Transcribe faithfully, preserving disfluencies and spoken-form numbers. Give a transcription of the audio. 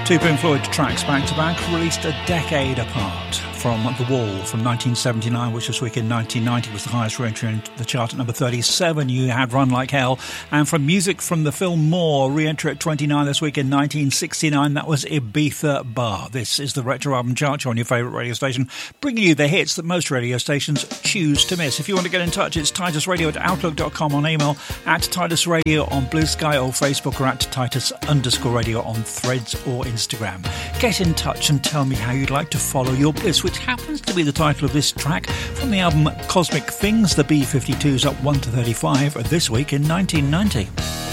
Two Pink Floyd tracks back-to-back, released a decade apart. From The Wall from nineteen seventy-nine, which this week in nineteen ninety was the highest re-entry in the chart at number thirty-seven, you had Run Like Hell. And from music from the film More, re-entry at twenty-nine this week in nineteen sixty-nine, that was Ibiza Bar. This is the Retro Album Chart on your favourite radio station, bringing you the hits that most radio stations choose to miss. If you want to get in touch, it's titus radio at outlook dot com on email, at Titus Radio on Blue Sky or Facebook, or at Titus underscore radio on Threads or Instagram. Get in touch and tell me how you'd like to follow your bliss, which happens to be the title of this track from the album Cosmic Things. The B fifty-twos up one to thirty-five this week in nineteen ninety.